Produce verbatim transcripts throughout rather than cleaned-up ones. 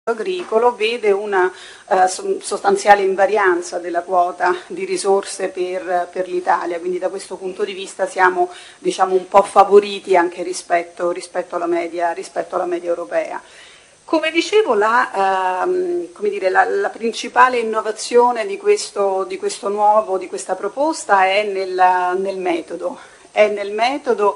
agricolo vede una eh, sostanziale invarianza della quota di risorse per, per l'Italia, quindi da questo punto di vista siamo, diciamo, un po' favoriti anche rispetto, rispetto, alla, media, rispetto alla media europea. Come dicevo, la, ehm, come dire, la, la principale innovazione di questo, di questo nuovo, di questa proposta è nel, nel metodo, è nel metodo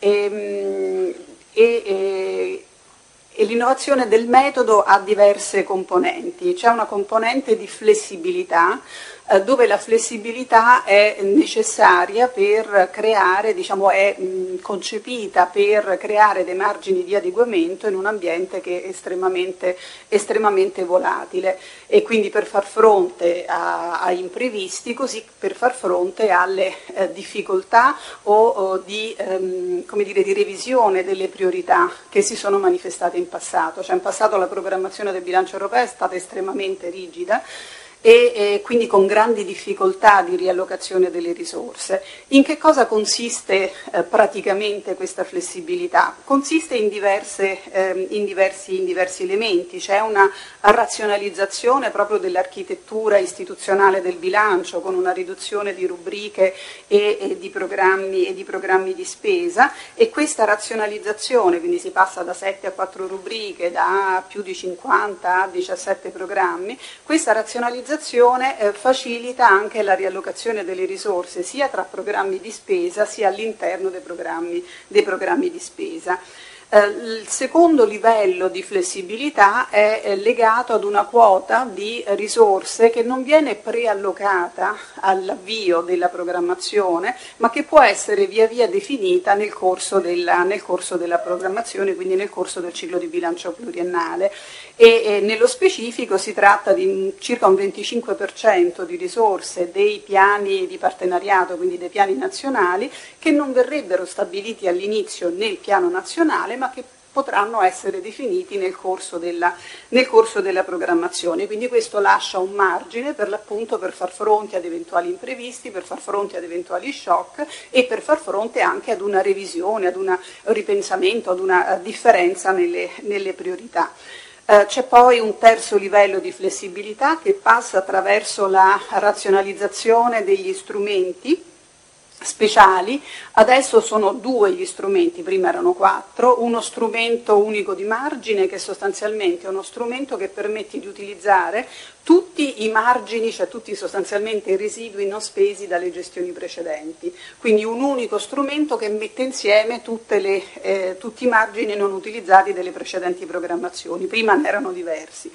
ehm, e, e E l'innovazione del metodo ha diverse componenti. C'è una componente di flessibilità, eh, dove la flessibilità è necessaria per creare, diciamo, è mh, concepita per creare dei margini di adeguamento in un ambiente che è estremamente, estremamente volatile, e quindi per far fronte a, a imprevisti, così per far fronte alle eh, difficoltà o, o di, ehm, come dire, di revisione delle priorità che si sono manifestate in passato. Cioè in passato la programmazione del bilancio europeo è stata estremamente rigida e, e quindi con grandi difficoltà di riallocazione delle risorse. In che cosa consiste eh, praticamente questa flessibilità? Consiste in, diverse, eh, in, diversi, in diversi elementi. C'è una razionalizzazione proprio dell'architettura istituzionale del bilancio, con una riduzione di rubriche e, e, di programmi, e di programmi di spesa, e questa razionalizzazione, quindi si passa da sette a quattro rubriche, da più di cinquanta a diciassette programmi, questa razionalizzazione eh, facilita anche la riallocazione delle risorse sia tra programmi di spesa sia all'interno dei programmi, dei programmi di spesa. Eh, il secondo livello di flessibilità è eh, legato ad una quota di risorse che non viene preallocata all'avvio della programmazione, ma che può essere via via definita nel corso della, nel corso della programmazione, quindi nel corso del ciclo di bilancio pluriennale. E, e nello specifico si tratta di circa un venticinque per cento di risorse dei piani di partenariato, quindi dei piani nazionali, che non verrebbero stabiliti all'inizio nel piano nazionale, ma che potranno essere definiti nel corso della, nel corso della programmazione. Quindi questo lascia un margine per l'appunto per far fronte ad eventuali imprevisti, per far fronte ad eventuali shock e per far fronte anche ad una revisione, ad un ripensamento, ad una differenza nelle, nelle priorità. Uh, c'è poi un terzo livello di flessibilità che passa attraverso la razionalizzazione degli strumenti speciali. Adesso sono due gli strumenti, prima erano quattro, uno strumento unico di margine che sostanzialmente è uno strumento che permette di utilizzare tutti i margini, cioè tutti sostanzialmente i residui non spesi dalle gestioni precedenti, quindi un unico strumento che mette insieme tutte le, eh, tutti i margini non utilizzati delle precedenti programmazioni, prima ne erano diversi.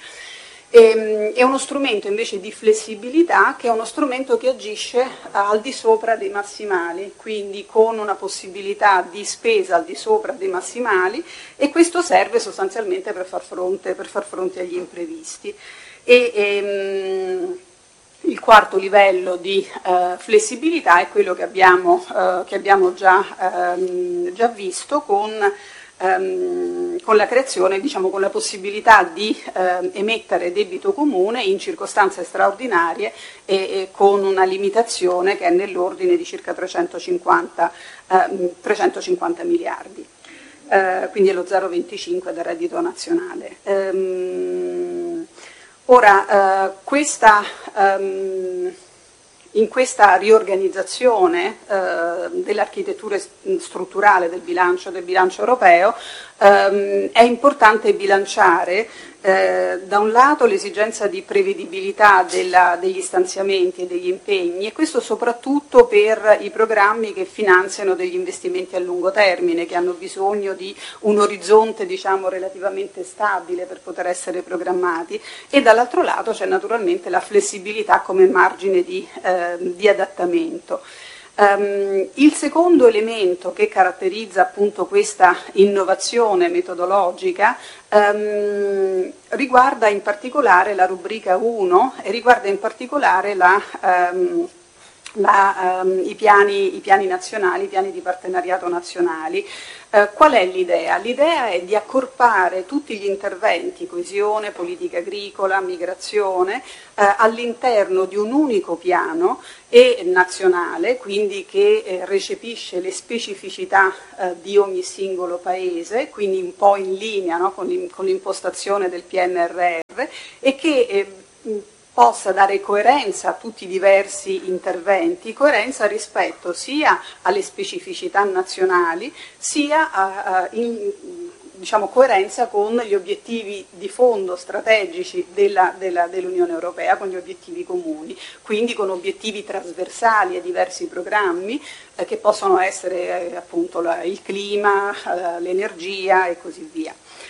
È uno strumento invece di flessibilità che è uno strumento che agisce al di sopra dei massimali, quindi con una possibilità di spesa al di sopra dei massimali, e questo serve sostanzialmente per far fronte, per far fronte agli imprevisti. E, ehm, il quarto livello di eh, flessibilità è quello che abbiamo, eh, che abbiamo già, ehm, già visto con Um, con la creazione, diciamo, con la possibilità di uh, emettere debito comune in circostanze straordinarie e, e con una limitazione che è nell'ordine di circa trecentocinquanta, uh, trecentocinquanta miliardi, uh, quindi è lo zero virgola venticinque del reddito nazionale. Um, ora, uh, questa... Um, In questa riorganizzazione eh, dell'architettura strutturale del bilancio, del bilancio europeo ehm, è importante bilanciare eh, da un lato l'esigenza di prevedibilità della, degli stanziamenti e degli impegni, e questo soprattutto per i programmi che finanziano degli investimenti a lungo termine, che hanno bisogno di un orizzonte, diciamo, relativamente stabile per poter essere programmati, e dall'altro lato c'è naturalmente la flessibilità come margine di eh, di adattamento. Um, il secondo elemento che caratterizza appunto questa innovazione metodologica um, riguarda in particolare la rubrica uno e riguarda in particolare la, um, la, um, i, piani, i piani nazionali, i piani di partenariato nazionali. Eh, qual è l'idea? L'idea è di accorpare tutti gli interventi, coesione, politica agricola, migrazione, eh, all'interno di un unico piano e nazionale, quindi che eh, recepisce le specificità eh, di ogni singolo paese, quindi un po' in linea, no, con, con l'impostazione del P N R R, e che eh, possa dare coerenza a tutti i diversi interventi, coerenza rispetto sia alle specificità nazionali, sia a, a in, diciamo, coerenza con gli obiettivi di fondo strategici della, della, dell'Unione Europea, con gli obiettivi comuni, quindi con obiettivi trasversali ai diversi programmi eh, che possono essere eh, appunto la, il clima, eh, l'energia e così via.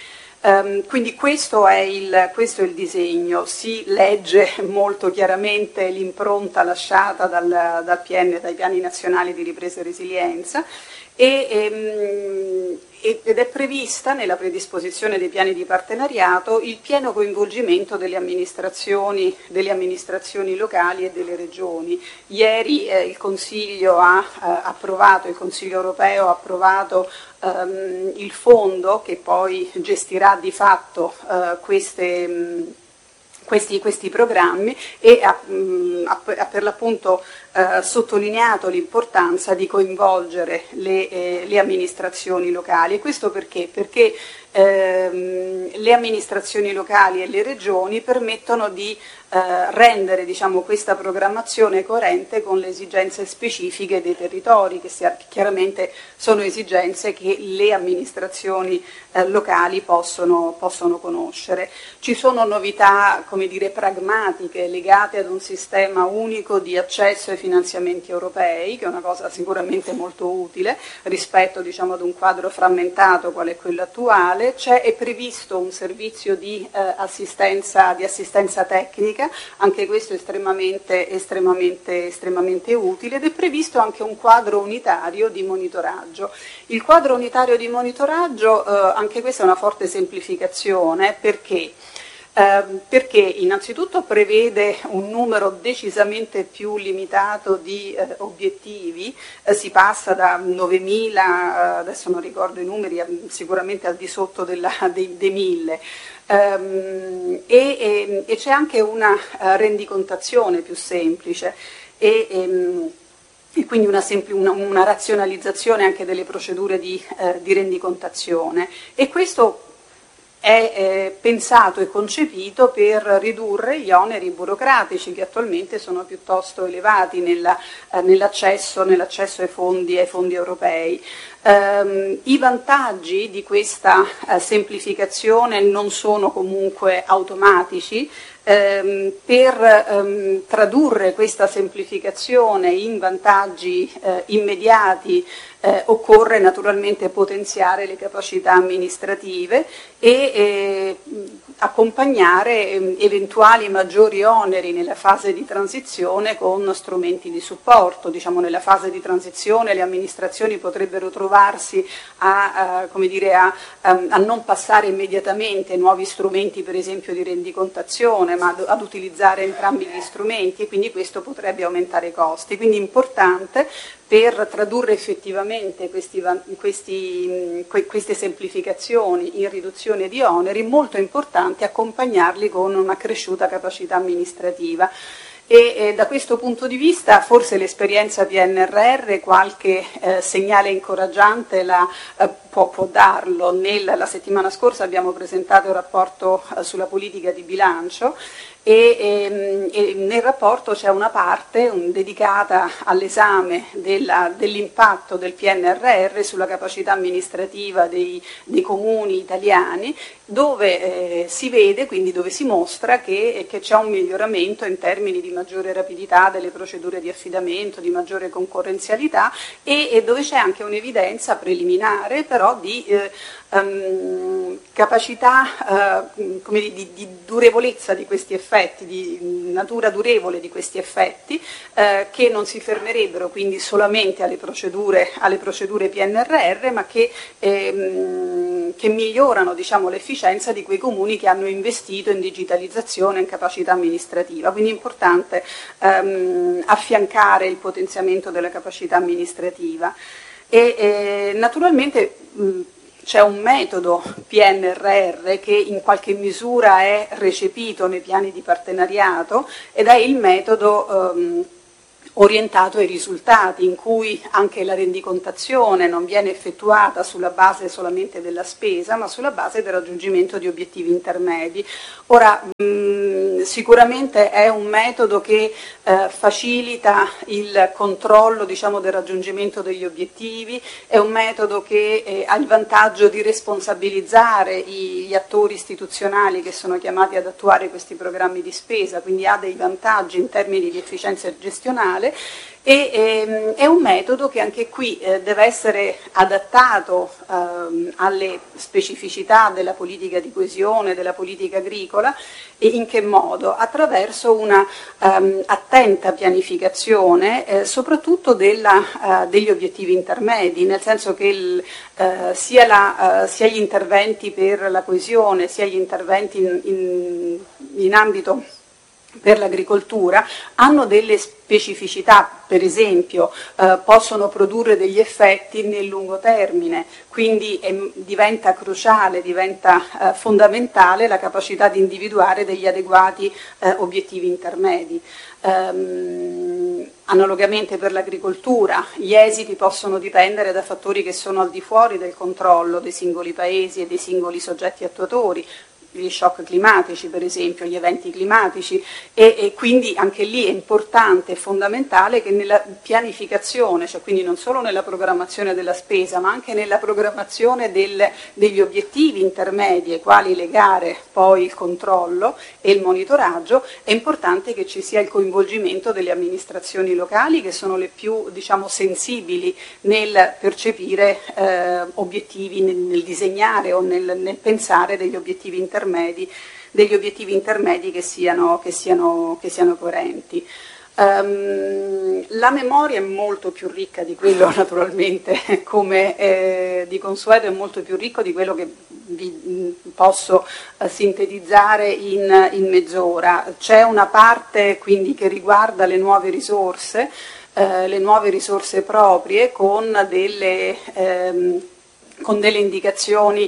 Um, quindi questo è, il, questo è il disegno, si legge molto chiaramente l'impronta lasciata dal, dal P N, dai piani nazionali di ripresa e resilienza e, ehm, ed è prevista nella predisposizione dei piani di partenariato il pieno coinvolgimento delle amministrazioni, delle amministrazioni locali e delle regioni. Ieri eh, il Consiglio ha eh, approvato, il Consiglio europeo ha approvato ehm, il fondo che poi gestirà di fatto eh, queste mh, Questi, questi programmi e ha, mh, ha, ha per l'appunto eh, sottolineato l'importanza di coinvolgere le, eh, le amministrazioni locali. E questo perché? Perché ehm, le amministrazioni locali e le regioni permettono di eh, rendere diciamo, questa programmazione coerente con le esigenze specifiche dei territori, che sia, chiaramente sono esigenze che le amministrazioni eh, locali possono, possono conoscere. Ci sono novità, come dire, pragmatiche legate ad un sistema unico di accesso ai finanziamenti europei, che è una cosa sicuramente molto utile rispetto diciamo, ad un quadro frammentato qual è quello attuale. C'è, è previsto un servizio di, eh, assistenza, di assistenza tecnica, anche questo è estremamente, estremamente, estremamente utile, ed è previsto anche un quadro unitario di monitoraggio. Il quadro unitario di monitoraggio, eh, anche questa è una forte semplificazione, perché? Eh, perché innanzitutto prevede un numero decisamente più limitato di eh, obiettivi, eh, si passa da novemila, eh, adesso non ricordo i numeri, eh, sicuramente al di sotto della, dei, dei mille, um, e, e, e c'è anche una uh, rendicontazione più semplice e, e, e quindi una, sempli, una, una razionalizzazione anche delle procedure di, uh, di rendicontazione, e questo è eh, pensato e concepito per ridurre gli oneri burocratici che attualmente sono piuttosto elevati nella, eh, nell'accesso, nell'accesso ai fondi, ai fondi europei. Um, I vantaggi di questa uh, semplificazione non sono comunque automatici. Um, per um, tradurre questa semplificazione in vantaggi uh, immediati uh, occorre naturalmente potenziare le capacità amministrative e eh, accompagnare eh, eventuali maggiori oneri nella fase di transizione con strumenti di supporto. Diciamo, nella fase di transizione le amministrazioni potrebbero trovarsi a, a, come dire, a, a non passare immediatamente nuovi strumenti, per esempio di rendicontazione, ma ad utilizzare entrambi gli strumenti, e quindi questo potrebbe aumentare i costi. Quindi è importante, per tradurre effettivamente questi, questi, queste semplificazioni in riduzione di oneri, molto importante accompagnarli con un'accresciuta capacità amministrativa. E eh, da questo punto di vista forse l'esperienza P N R R qualche eh, segnale incoraggiante la, eh, può, può darlo. Nel, la settimana scorsa abbiamo presentato il rapporto eh, sulla politica di bilancio e, e, e nel rapporto c'è una parte un, dedicata all'esame della, dell'impatto del P N R R sulla capacità amministrativa dei, dei comuni italiani, dove eh, si vede, quindi dove si mostra che, che c'è un miglioramento in termini di maggiore rapidità delle procedure di affidamento, di maggiore concorrenzialità e, e dove c'è anche un'evidenza preliminare però di eh, um, capacità uh, come di, di, di durevolezza di questi effetti, di natura durevole di questi effetti uh, che non si fermerebbero quindi solamente alle procedure, alle procedure P N R R, ma che, ehm, che migliorano diciamo, l'efficienza di quei comuni che hanno investito in digitalizzazione e in capacità amministrativa. Quindi è importante ehm, affiancare il potenziamento della capacità amministrativa. e eh, naturalmente mh, c'è un metodo P N R R che in qualche misura è recepito nei piani di partenariato ed è il metodo ehm, orientato ai risultati, in cui anche la rendicontazione non viene effettuata sulla base solamente della spesa, ma sulla base del raggiungimento di obiettivi intermedi. Ora, mh, sicuramente è un metodo che eh, facilita il controllo, diciamo, del raggiungimento degli obiettivi, è un metodo che eh, ha il vantaggio di responsabilizzare gli attori istituzionali che sono chiamati ad attuare questi programmi di spesa, quindi ha dei vantaggi in termini di efficienza gestionale. E ehm, è un metodo che anche qui eh, deve essere adattato ehm, alle specificità della politica di coesione, della politica agricola. E in che modo? Attraverso una ehm, attenta pianificazione, eh, soprattutto della, eh, degli obiettivi intermedi, nel senso che il, eh, sia, la, eh, sia gli interventi per la coesione, sia gli interventi in, in, in ambito per l'agricoltura hanno delle specificità, per esempio eh, possono produrre degli effetti nel lungo termine, quindi è, diventa cruciale, diventa eh, fondamentale la capacità di individuare degli adeguati eh, obiettivi intermedi. Um, analogamente per l'agricoltura gli esiti possono dipendere da fattori che sono al di fuori del controllo dei singoli paesi e dei singoli soggetti attuatori, gli shock climatici per esempio, gli eventi climatici e, e quindi anche lì è importante e fondamentale che nella pianificazione, cioè quindi non solo nella programmazione della spesa ma anche nella programmazione del, degli obiettivi intermedi ai quali legare poi il controllo e il monitoraggio, è importante che ci sia il coinvolgimento delle amministrazioni locali che sono le più, diciamo, sensibili nel percepire eh, obiettivi, nel, nel disegnare o nel, nel pensare degli obiettivi intermedi Intermedi, degli obiettivi intermedi che siano, che siano, che siano coerenti. Um, la memoria è molto più ricca di quello, naturalmente, come eh, di consueto è molto più ricco di quello che vi posso uh, sintetizzare in, in mezz'ora. C'è una parte quindi che riguarda le nuove risorse, eh, le nuove risorse proprie con delle, ehm, con delle indicazioni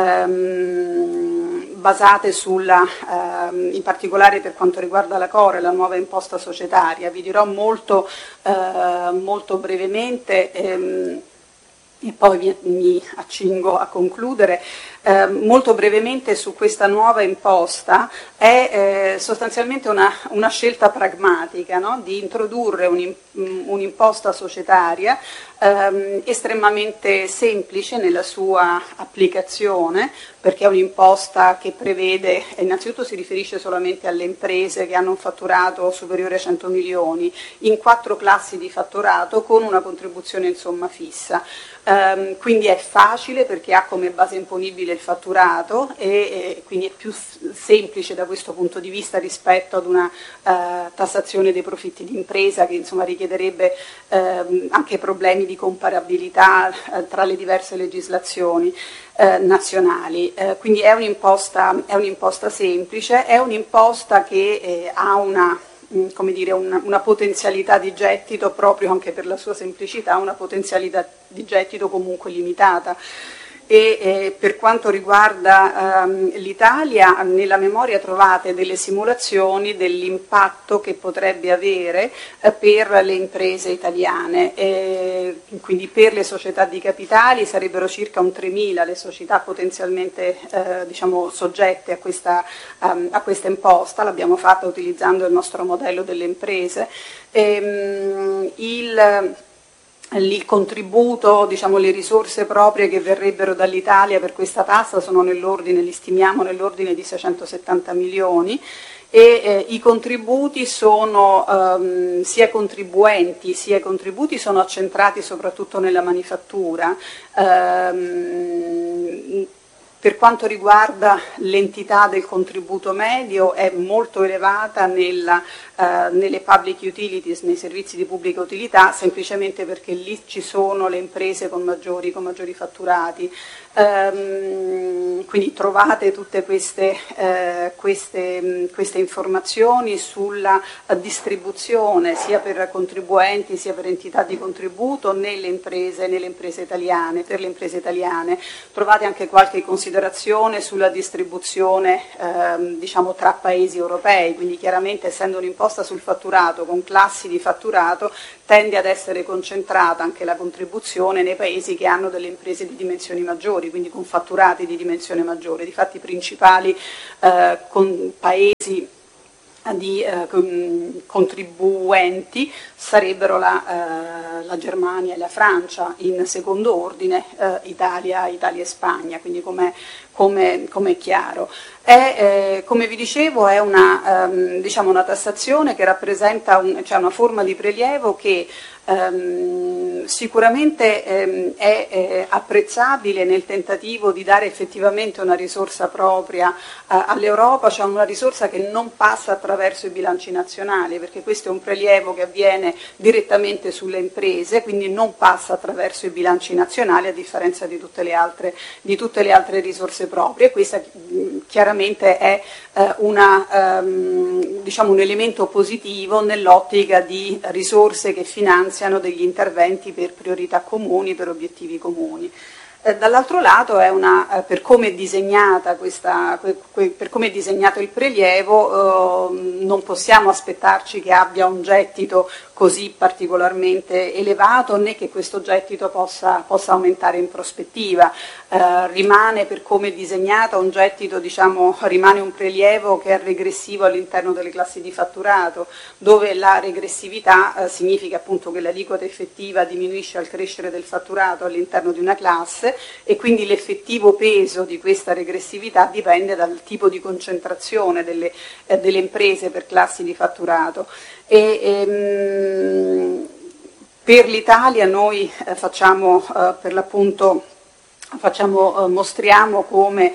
ehm, basate sulla, ehm, in particolare per quanto riguarda la Core, la nuova imposta societaria. Vi dirò molto, eh, molto brevemente ehm, e poi mi, mi accingo a concludere. Eh, molto brevemente su questa nuova imposta è eh, sostanzialmente una, una scelta pragmatica, no? Di introdurre un, un'imposta societaria ehm, estremamente semplice nella sua applicazione, perché è un'imposta che prevede, innanzitutto si riferisce solamente alle imprese che hanno un fatturato superiore a cento milioni, in quattro classi di fatturato con una contribuzione insomma fissa. Um, quindi è facile perché ha come base imponibile il fatturato e, e quindi è più semplice da questo punto di vista rispetto ad una uh, tassazione dei profitti di impresa che insomma richiederebbe uh, anche problemi di comparabilità uh, tra le diverse legislazioni uh, nazionali. Uh, quindi è un'imposta, è un'imposta semplice, è un'imposta che eh, ha una come dire, una, una potenzialità di gettito proprio anche per la sua semplicità, una potenzialità di gettito comunque limitata. E eh, per quanto riguarda ehm, l'Italia, nella memoria trovate delle simulazioni dell'impatto che potrebbe avere eh, per le imprese italiane, eh, quindi per le società di capitali sarebbero circa un tremila le società potenzialmente eh, diciamo, soggette a questa, um, a questa imposta, l'abbiamo fatta utilizzando il nostro modello delle imprese. Ehm, il, Il contributo, diciamo, le risorse proprie che verrebbero dall'Italia per questa tassa sono nell'ordine, li stimiamo nell'ordine di seicentosettanta milioni e eh, i contributi sono ehm, sia contribuenti sia i contributi sono accentrati soprattutto nella manifattura. Ehm, Per quanto riguarda l'entità del contributo medio è molto elevata nella, eh, nelle public utilities, nei servizi di pubblica utilità, semplicemente perché lì ci sono le imprese con maggiori, con maggiori fatturati. Um, quindi trovate tutte queste, eh, queste, queste informazioni sulla distribuzione sia per contribuenti sia per entità di contributo nelle imprese, nelle imprese italiane, per le imprese italiane. Trovate anche qualche considerazione sulla distribuzione ehm, diciamo tra paesi europei, quindi chiaramente essendo un'imposta sul fatturato con classi di fatturato tende ad essere concentrata anche la contribuzione nei paesi che hanno delle imprese di dimensioni maggiori, quindi con fatturati di dimensione maggiore. Difatti i principali eh, con paesi di eh, contribuenti sarebbero la, eh, la Germania e la Francia, in secondo ordine eh, Italia, Italia e Spagna, quindi come è chiaro. È, eh, come vi dicevo, è una, ehm, diciamo una tassazione che rappresenta un, cioè una forma di prelievo che ehm, sicuramente ehm, è eh, apprezzabile nel tentativo di dare effettivamente una risorsa propria eh, all'Europa, cioè una risorsa che non passa attraverso i bilanci nazionali, perché questo è un prelievo che avviene direttamente sulle imprese, quindi non passa attraverso i bilanci nazionali, a differenza di tutte le altre, di tutte le altre risorse proprie. Questa chiaramente è eh, una, ehm, diciamo un elemento positivo nell'ottica di risorse che finanziano degli interventi per priorità comuni, per obiettivi comuni. Eh, dall'altro lato è una, eh, per come è disegnata questa, que, que, per come è disegnato il prelievo, eh, non possiamo aspettarci che abbia un gettito così particolarmente elevato, né che questo gettito possa, possa aumentare in prospettiva. Eh, rimane, per come è disegnata, un gettito, diciamo, rimane un prelievo che è regressivo all'interno delle classi di fatturato, dove la regressività eh, significa appunto che l'aliquota effettiva diminuisce al crescere del fatturato all'interno di una classe, e quindi l'effettivo peso di questa regressività dipende dal tipo di concentrazione delle, eh, delle imprese per classi di fatturato. E, ehm, per l'Italia noi eh, facciamo eh, per l'appunto facciamo, eh, mostriamo come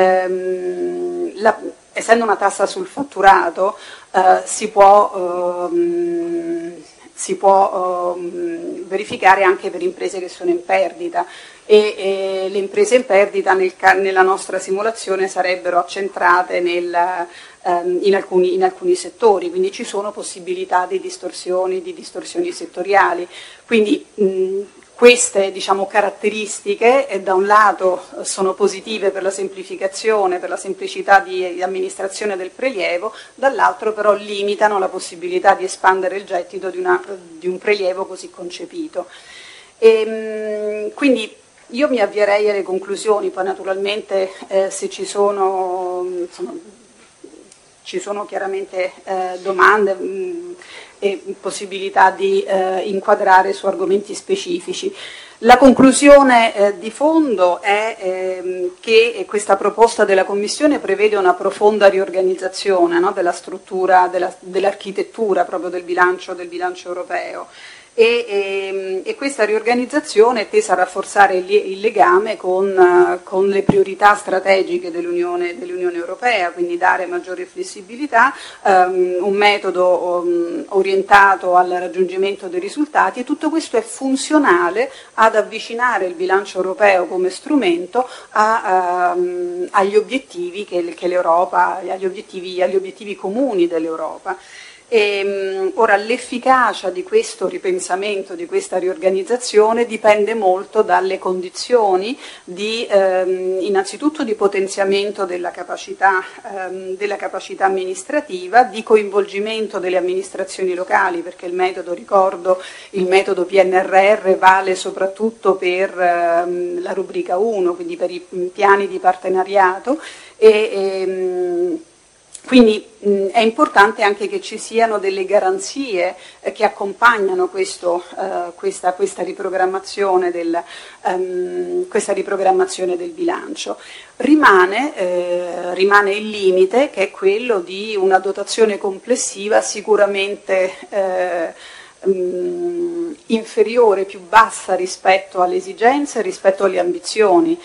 ehm, la, essendo una tassa sul fatturato eh, si può ehm, si può ehm, verificare anche per imprese che sono in perdita, e, e le imprese in perdita nel, nella nostra simulazione sarebbero accentrate nel, ehm, in, alcuni, in alcuni settori, quindi ci sono possibilità di distorsioni, di distorsioni settoriali. Quindi mh, queste, diciamo, caratteristiche eh, da un lato sono positive per la semplificazione, per la semplicità di amministrazione del prelievo, dall'altro però limitano la possibilità di espandere il gettito di, una, di un prelievo così concepito. E, mh, quindi io mi avvierei alle conclusioni, poi naturalmente eh, se ci sono, insomma, ci sono chiaramente eh, domande mh, e possibilità di eh, inquadrare su argomenti specifici. La conclusione eh, di fondo è ehm, che questa proposta della Commissione prevede una profonda riorganizzazione, no, della struttura, della, dell'architettura proprio del bilancio, del bilancio europeo. E, e, e questa riorganizzazione è tesa a rafforzare il, il legame con, con le priorità strategiche dell'Unione, dell'Unione Europea, quindi dare maggiore flessibilità, um, un metodo um, orientato al raggiungimento dei risultati, e tutto questo è funzionale ad avvicinare il bilancio europeo come strumento a, um, agli obiettivi che, che l'Europa, agli obiettivi, agli obiettivi comuni dell'Europa. E, ora l'efficacia di questo ripensamento, di questa riorganizzazione dipende molto dalle condizioni di ehm, innanzitutto di potenziamento della capacità, ehm, della capacità amministrativa, di coinvolgimento delle amministrazioni locali, perché il metodo, ricordo, il metodo P N R R vale soprattutto per ehm, la rubrica uno, quindi per i piani di partenariato, e ehm, quindi mh, è importante anche che ci siano delle garanzie eh, che accompagnano questo, eh, questa, questa, riprogrammazione del, um, questa riprogrammazione del bilancio. Rimane, eh, rimane il limite, che è quello di una dotazione complessiva sicuramente eh, mh, inferiore, più bassa rispetto alle esigenze, rispetto alle ambizioni.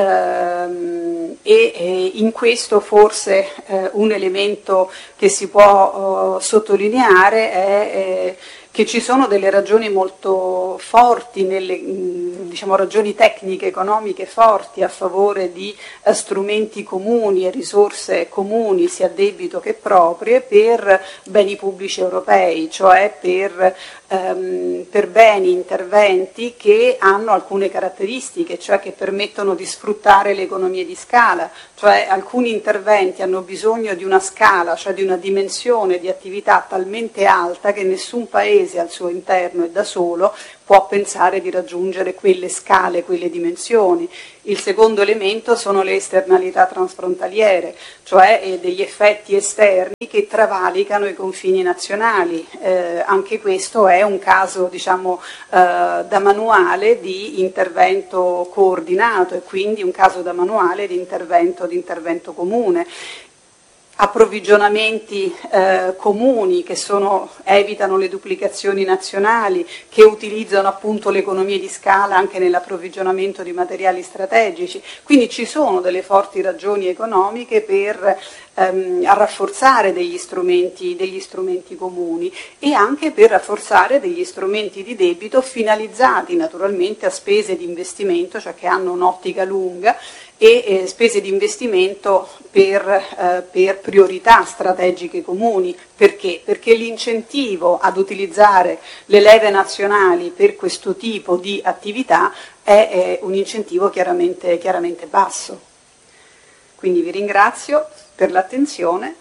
Uh, e, e in questo forse uh, un elemento che si può uh, sottolineare è eh, che ci sono delle ragioni molto forti, nelle, diciamo, ragioni tecniche, economiche forti a favore di eh, strumenti comuni e risorse comuni, sia debito che proprie, per beni pubblici europei, cioè per, ehm, per beni, interventi che hanno alcune caratteristiche, cioè che permettono di sfruttare le economie di scala, cioè alcuni interventi hanno bisogno di una scala, cioè di una dimensione di attività talmente alta che nessun paese al suo interno e da solo può pensare di raggiungere quelle scale, quelle dimensioni. Il secondo elemento sono le esternalità transfrontaliere, cioè eh, degli effetti esterni che travalicano i confini nazionali. Eh, anche questo è un caso, diciamo, eh, da manuale di intervento coordinato e quindi un caso da manuale di intervento, di intervento comune. Approvvigionamenti eh, comuni che sono, evitano le duplicazioni nazionali, che utilizzano appunto le economie di scala anche nell'approvvigionamento di materiali strategici. Quindi ci sono delle forti ragioni economiche per ehm, rafforzare degli strumenti, degli strumenti comuni e anche per rafforzare degli strumenti di debito finalizzati naturalmente a spese di investimento, cioè che hanno un'ottica lunga, e eh, spese di investimento per, eh, per priorità strategiche comuni. Perché? Perché l'incentivo ad utilizzare le leve nazionali per questo tipo di attività è, è un incentivo chiaramente, chiaramente basso. Quindi vi ringrazio per l'attenzione.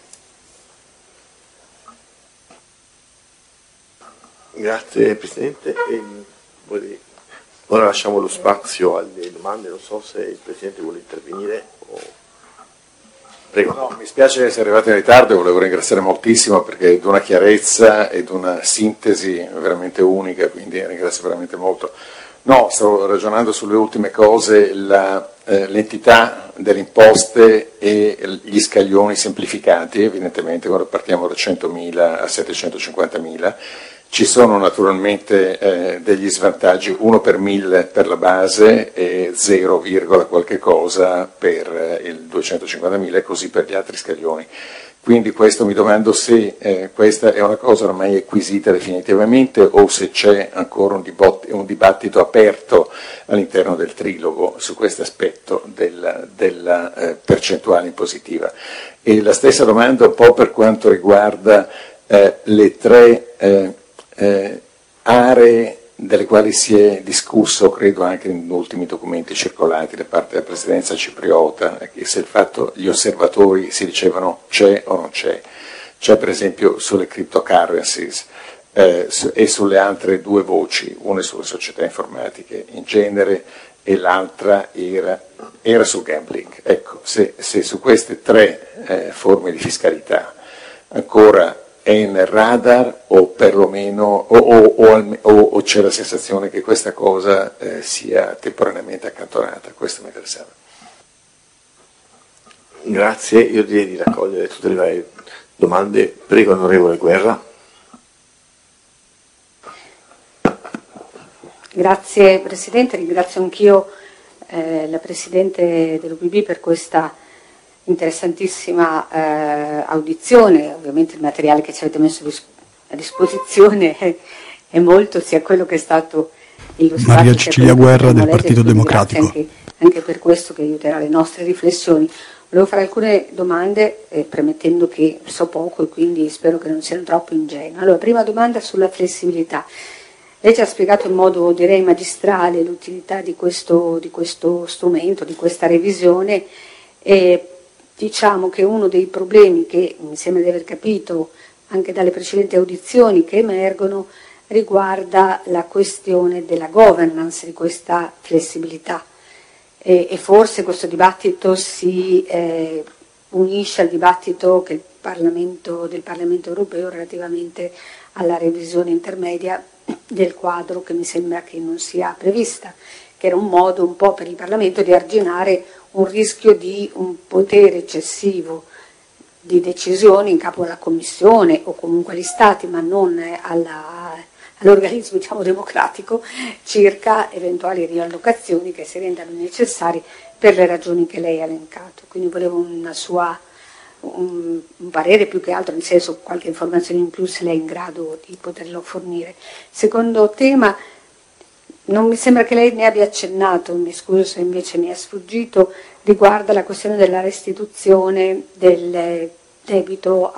Grazie Presidente. E, ora lasciamo lo spazio alle domande, non so se il Presidente vuole intervenire. O... Prego. No, mi spiace essere arrivato in ritardo e volevo ringraziare moltissimo perché è di una chiarezza e di una sintesi veramente unica, quindi ringrazio veramente molto. No, stavo ragionando sulle ultime cose, la, eh, l'entità delle imposte e gli scaglioni semplificati, evidentemente quando partiamo da centomila a settecentocinquantamila. Ci sono naturalmente eh, degli svantaggi, uno per mille per la base e zero, qualche cosa per eh, il duecentocinquantamila e così per gli altri scaglioni. Quindi questo mi domando se eh, questa è una cosa ormai acquisita definitivamente o se c'è ancora un, dibot- un dibattito aperto all'interno del trilogo su questo aspetto della, della eh, percentuale impositiva. E la stessa domanda un po' per quanto riguarda eh, le tre eh, Eh, aree delle quali si è discusso, credo anche negli ultimi documenti circolati da parte della Presidenza cipriota, che se il fatto gli osservatori si dicevano c'è o non c'è. C'è per esempio sulle cryptocurrencies eh, su, e sulle altre due voci, una sulle società informatiche in genere e l'altra era, era sul gambling. Ecco, se, se su queste tre eh, forme di fiscalità ancora è nel radar o perlomeno o, o, o, o, o c'è la sensazione che questa cosa eh, sia temporaneamente accantonata? Questo mi interessava. Grazie, io direi di raccogliere tutte le varie domande. Prego onorevole Guerra. Grazie Presidente, ringrazio anch'io eh, la Presidente dell'U P B per questa interessantissima eh, audizione. Ovviamente il materiale che ci avete messo a disposizione è, è molto, sia quello che è stato illustrato. Maria Cecilia Guerra del Partito Democratico. Anche, anche per questo che aiuterà le nostre riflessioni. Volevo fare alcune domande eh, premettendo che so poco e quindi spero che non siano troppo ingenue. Allora, prima domanda sulla flessibilità. Lei ci ha spiegato in modo direi magistrale l'utilità di questo, di questo strumento, di questa revisione e diciamo che uno dei problemi che mi sembra di aver capito anche dalle precedenti audizioni che emergono riguarda la questione della governance di questa flessibilità e, e forse questo dibattito si eh, unisce al dibattito che il Parlamento, del Parlamento europeo relativamente alla revisione intermedia del quadro che mi sembra che non sia prevista, che era un modo un po' per il Parlamento di arginare un rischio di un potere eccessivo di decisioni in capo alla Commissione o comunque agli Stati, ma non alla, all'organismo diciamo, democratico, circa eventuali riallocazioni che si rendano necessarie per le ragioni che lei ha elencato. Quindi volevo una sua un, un parere più che altro, nel senso qualche informazione in più se lei è in grado di poterlo fornire. Secondo tema, non mi sembra che lei ne abbia accennato, mi scuso se invece mi è sfuggito, riguarda la questione della restituzione del debito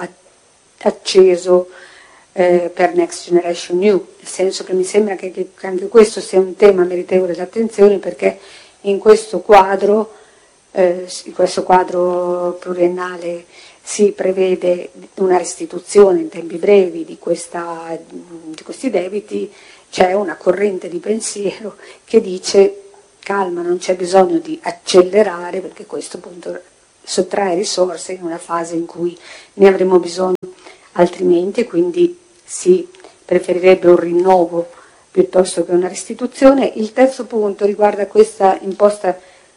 acceso eh, per Next Generation E U, nel senso che mi sembra che, che anche questo sia un tema meritevole di attenzione, perché in questo quadro, eh, in questo quadro pluriennale si prevede una restituzione in tempi brevi di, questa, di questi debiti. C'è una corrente di pensiero che dice calma, non c'è bisogno di accelerare, perché questo appunto sottrae risorse in una fase in cui ne avremo bisogno altrimenti, quindi si preferirebbe un rinnovo piuttosto che una restituzione. Il terzo punto riguarda questa imposta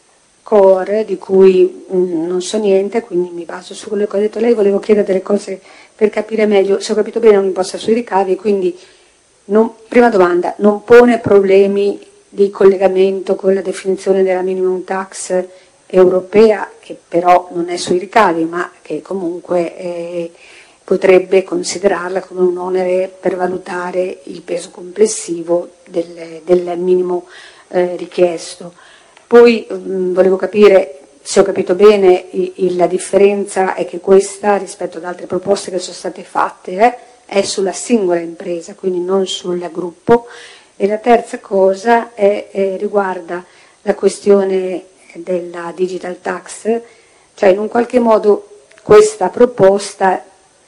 core di cui mh, non so niente, quindi mi baso su quello che ha detto lei. Volevo chiedere delle cose per capire meglio. Se ho capito bene, è un'imposta sui ricavi, quindi non, prima domanda, non pone problemi di collegamento con la definizione della minimum tax europea, che però non è sui ricavi, ma che comunque eh, potrebbe considerarla come un onere per valutare il peso complessivo del, del minimo eh, richiesto. Poi mh, volevo capire, se ho capito bene, i, il, la differenza è che questa, rispetto ad altre proposte che sono state fatte, eh, è sulla singola impresa, quindi non sul gruppo. E la terza cosa è, è, riguarda la questione della digital tax, cioè in un qualche modo questa proposta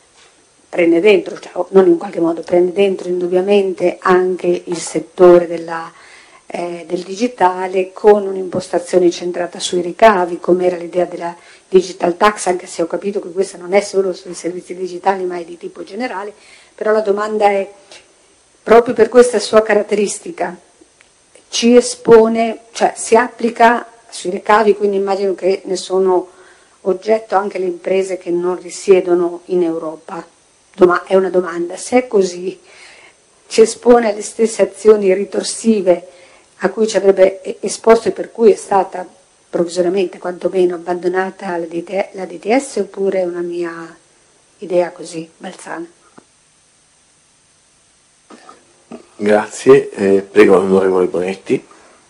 prende dentro, cioè non in qualche modo, prende dentro indubbiamente anche il settore della, eh, del digitale, con un'impostazione centrata sui ricavi, come era l'idea della digital tax, anche se ho capito che questa non è solo sui servizi digitali ma è di tipo generale. Però la domanda è, proprio per questa sua caratteristica, ci espone, cioè si applica sui ricavi, quindi immagino che ne sono oggetto anche le imprese che non risiedono in Europa. Doma- è una domanda, se è così, ci espone alle stesse azioni ritorsive a cui ci avrebbe esposto e per cui è stata provvisoriamente quantomeno abbandonata la D T S, oppure è una mia idea così balzana? Grazie, eh, prego l'onorevole Bonetti.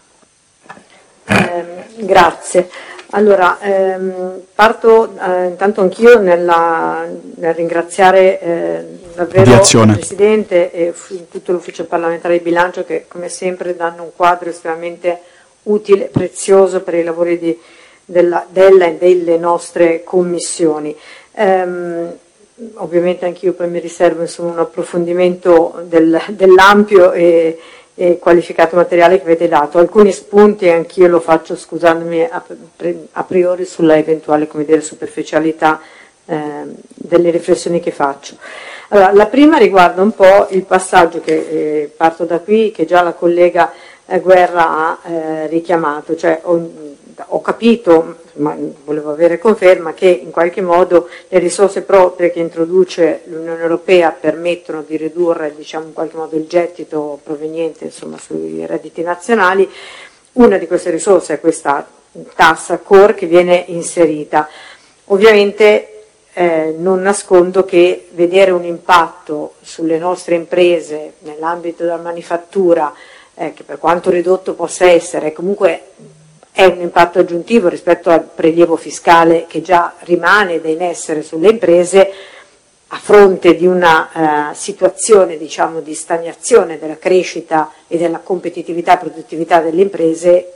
Eh, grazie. Allora, ehm, parto eh, intanto anch'io nella, nel ringraziare eh, davvero il Presidente e tutto l'Ufficio parlamentare di bilancio, che come sempre danno un quadro estremamente utile e prezioso per i lavori di, della, della e delle nostre commissioni. Ehm, ovviamente anch'io poi mi riservo insomma, un approfondimento del, dell'ampio e, e qualificato materiale che avete dato. Alcuni spunti anch'io lo faccio scusandomi a, a priori sulla eventuale, come dire, superficialità eh, delle riflessioni che faccio. Allora, la prima riguarda un po' il passaggio che eh, parto da qui, che già la collega eh, Guerra ha eh, richiamato, cioè ho, ho capito, ma volevo avere conferma, che in qualche modo le risorse proprie che introduce l'Unione Europea permettono di ridurre, diciamo, in qualche modo il gettito proveniente insomma, sui redditi nazionali. Una di queste risorse è questa tassa core che viene inserita. Ovviamente eh, non nascondo che vedere un impatto sulle nostre imprese nell'ambito della manifattura, eh, che per quanto ridotto possa essere, comunque è un impatto aggiuntivo rispetto al prelievo fiscale che già rimane ed è in essere sulle imprese, a fronte di una uh, situazione diciamo, di stagnazione della crescita e della competitività e produttività delle imprese,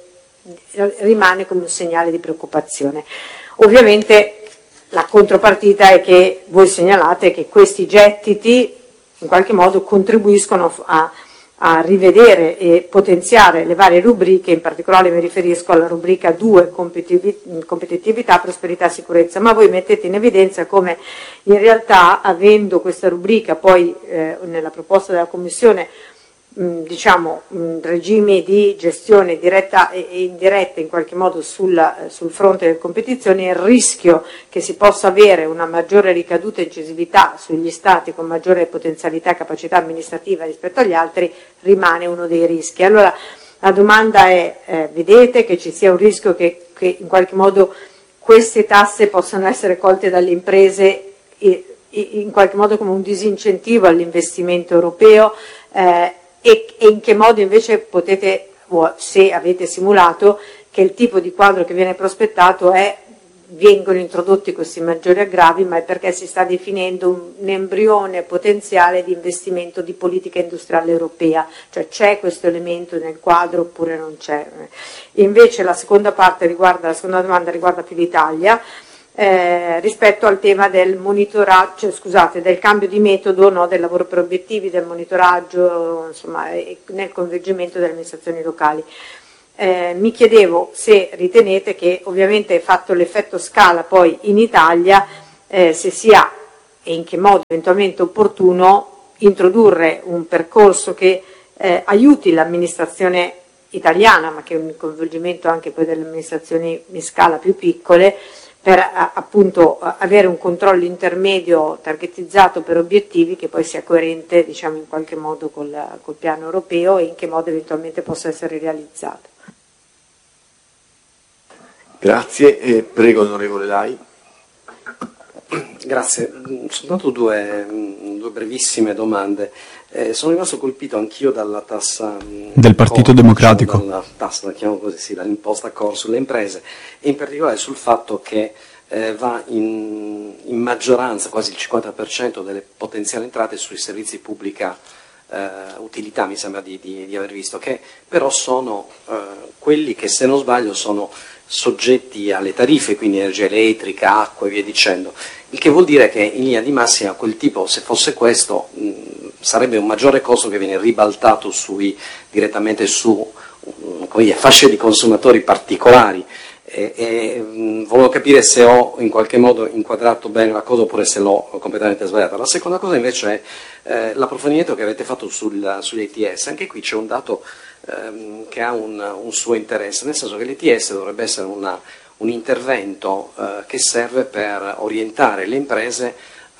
rimane come un segnale di preoccupazione. Ovviamente la contropartita è che voi segnalate che questi gettiti in qualche modo contribuiscono a a rivedere e potenziare le varie rubriche, in particolare mi riferisco alla rubrica due, competitività, prosperità, sicurezza, ma voi mettete in evidenza come in realtà, avendo questa rubrica poi eh, nella proposta della Commissione, mh, diciamo, mh, regimi di gestione diretta e indiretta in qualche modo sul, sul fronte delle competizioni, il rischio che si possa avere una maggiore ricaduta e incisività sugli stati con maggiore potenzialità e capacità amministrativa rispetto agli altri rimane uno dei rischi. Allora la domanda è, eh, vedete che ci sia un rischio che, che in qualche modo queste tasse possano essere colte dalle imprese e, e in qualche modo come un disincentivo all'investimento europeo, eh, e, e in che modo invece potete, se avete simulato, che il tipo di quadro che viene prospettato è vengono introdotti questi maggiori aggravi, ma è perché si sta definendo un, un embrione potenziale di investimento di politica industriale europea, cioè c'è questo elemento nel quadro oppure non c'è. Invece la seconda parte riguarda, la seconda domanda riguarda più l'Italia, eh, rispetto al tema del monitoraggio, cioè, scusate, del cambio di metodo, no, del lavoro per obiettivi, del monitoraggio, insomma, e nel coinvolgimento delle amministrazioni locali. Eh, mi chiedevo se ritenete che, ovviamente fatto l'effetto scala poi in Italia, eh, se sia e in che modo eventualmente opportuno introdurre un percorso che eh, aiuti l'amministrazione italiana, ma che è un coinvolgimento anche poi delle amministrazioni in scala più piccole, per a, appunto avere un controllo intermedio targetizzato per obiettivi che poi sia coerente, diciamo, in qualche modo col, col piano europeo e in che modo eventualmente possa essere realizzato. Grazie, eh, prego onorevole Lai. Grazie, soltanto due, due brevissime domande. Eh, sono rimasto colpito anch'io dalla tassa del Partito core, Democratico, diciamo, dalla tassa, la chiamo così, sì, dall'imposta core sulle imprese, e in particolare sul fatto che eh, va in, in maggioranza, quasi il cinquanta per cento delle potenziali entrate sui servizi pubblica eh, utilità, mi sembra di, di, di aver visto, che però sono eh, quelli che, se non sbaglio, sono soggetti alle tariffe, quindi energia elettrica, acqua e via dicendo, il che vuol dire che in linea di massima quel tipo, se fosse questo, mh, sarebbe un maggiore costo che viene ribaltato sui, direttamente su mh, come dire, fasce di consumatori particolari, e, e mh, volevo capire se ho in qualche modo inquadrato bene la cosa oppure se l'ho completamente sbagliata. La seconda cosa invece è eh, l'approfondimento che avete fatto sul, sugli E T S. Anche qui c'è un dato ehm, che ha un, un suo interesse, nel senso che l'E T S dovrebbe essere una, un intervento eh, che serve per orientare le imprese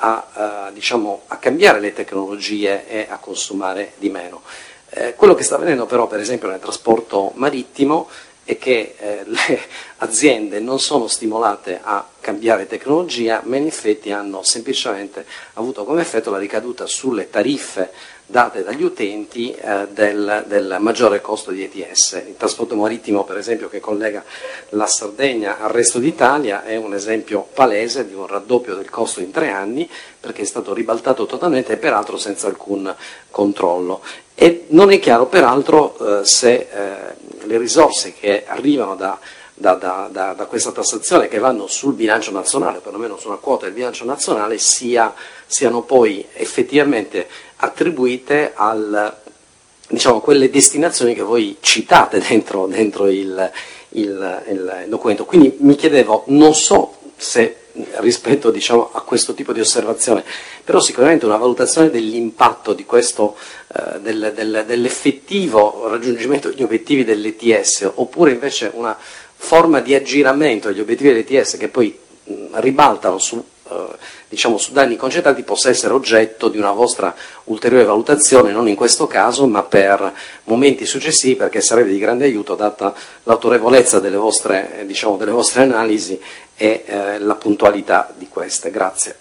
a, eh, diciamo, a cambiare le tecnologie e a consumare di meno. Eh, quello che sta avvenendo però, per esempio, nel trasporto marittimo è che eh, le aziende non sono stimolate a cambiare tecnologia, ma in effetti hanno semplicemente avuto come effetto la ricaduta sulle tariffe date dagli utenti eh, del, del maggiore costo di E T S. Il trasporto marittimo, per esempio, che collega la Sardegna al resto d'Italia, è un esempio palese di un raddoppio del costo in tre anni, perché è stato ribaltato totalmente e peraltro senza alcun controllo. E non è chiaro peraltro eh, se eh, le risorse che arrivano da, da, da, da, da questa tassazione, che vanno sul bilancio nazionale, perlomeno su una quota del bilancio nazionale, sia, siano poi effettivamente attribuite al, diciamo, quelle destinazioni che voi citate dentro, dentro il, il, il documento. Quindi mi chiedevo, non so se rispetto, diciamo, a questo tipo di osservazione, però sicuramente una valutazione dell'impatto di questo, eh, del, del, dell'effettivo raggiungimento degli obiettivi dell'E T S, oppure invece una forma di aggiramento degli obiettivi dell'E T S che poi mh, ribaltano su, eh, diciamo, su danni concentrati, possa essere oggetto di una vostra ulteriore valutazione, non in questo caso, ma per momenti successivi, perché sarebbe di grande aiuto data l'autorevolezza delle vostre, eh, diciamo, delle vostre analisi e eh, la puntualità di queste. Grazie.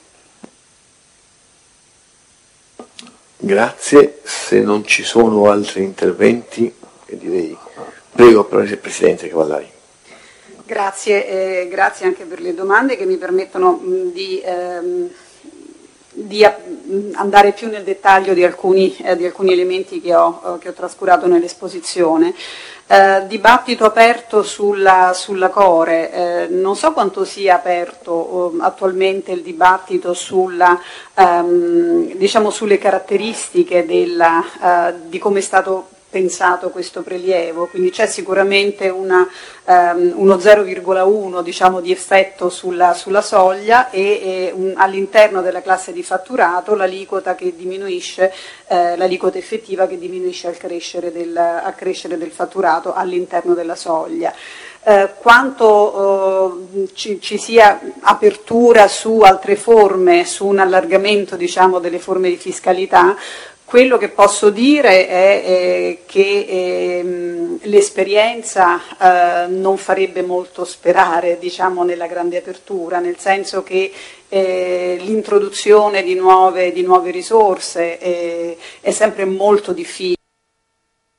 Grazie, se non ci sono altri interventi, direi, prego Presidente Cavallari. Grazie, eh, grazie anche per le domande che mi permettono mh, di, ehm, di a, mh, andare più nel dettaglio di alcuni, eh, di alcuni elementi che ho, eh, che ho trascurato nell'esposizione. Eh, dibattito aperto sulla, sulla Core, eh, non so quanto sia aperto eh, attualmente il dibattito sulla, ehm, diciamo, sulle caratteristiche della, eh, di come è stato pensato questo prelievo, quindi c'è sicuramente una, um, uno zero virgola uno, diciamo, di effetto sulla, sulla soglia e, e un, all'interno della classe di fatturato l'aliquota che diminuisce, eh, l'aliquota effettiva che diminuisce al crescere del, al crescere del fatturato all'interno della soglia. Eh, quanto eh, ci, ci sia apertura su altre forme, su un allargamento, diciamo, delle forme di fiscalità, quello che posso dire è eh, che eh, l'esperienza eh, non farebbe molto sperare, diciamo, nella grande apertura, nel senso che eh, l'introduzione di nuove, di nuove risorse eh, è sempre molto difficile.